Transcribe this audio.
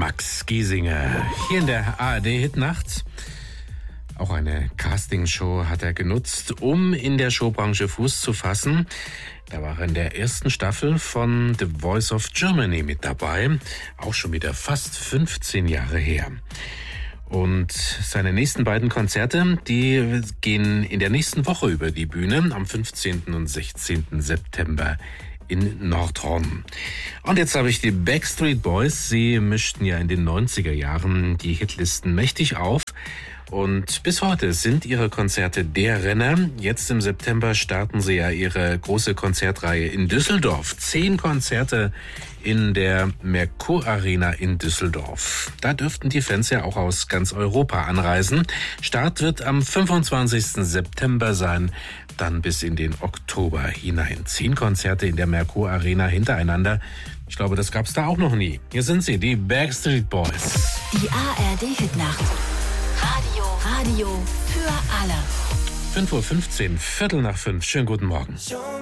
Max Giesinger. Hier in der ARD-Hitnacht. Auch eine Castingshow hat er genutzt, um in der Showbranche Fuß zu fassen. Da war er in der ersten Staffel von The Voice of Germany mit dabei. Auch schon wieder fast 15 Jahre her. Und seine nächsten beiden Konzerte, die gehen in der nächsten Woche über die Bühne, am 15. und 16. September in Nordhorn. Und jetzt habe ich die Backstreet Boys. Sie mischten ja in den 90er Jahren die Hitlisten mächtig auf. Und bis heute sind ihre Konzerte der Renner. Jetzt im September starten sie ja ihre große Konzertreihe in Düsseldorf. 10 Konzerte in der Merkur Arena in Düsseldorf. Da dürften die Fans ja auch aus ganz Europa anreisen. Start wird am 25. September sein, dann bis in den Oktober hinein. 10 Konzerte in der Merkur Arena hintereinander. Ich glaube, das gab's da auch noch nie. Hier sind sie, die Backstreet Boys. Die ARD-Hitnacht. Radio für alle. 5:15 Uhr, 5:45. Schönen guten Morgen.